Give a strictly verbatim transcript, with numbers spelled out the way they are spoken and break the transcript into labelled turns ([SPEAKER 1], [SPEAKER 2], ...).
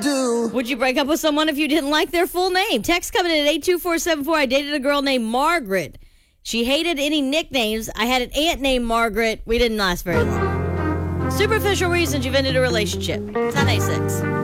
[SPEAKER 1] do.
[SPEAKER 2] Would you break up with someone if you didn't like their full name? Text coming in at eight two four seven four. I dated a girl named Margaret. She hated any nicknames. I had an aunt named Margaret. We didn't last very long. Superficial reasons you've ended a relationship. It's on A six.